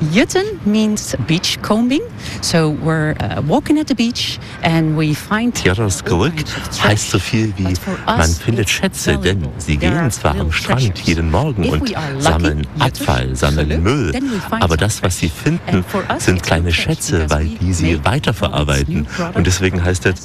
Jitten means beachcombing. So we're walking at the beach and we find Tierroskruk heißt so viel wie man findet Schätze, denn sie gehen zwar am Strand jeden Morgen und sammeln Abfall, sammeln Müll, aber das, was sie finden, sind kleine Schätze, weil die sie weiterverarbeiten. Und deswegen heißt es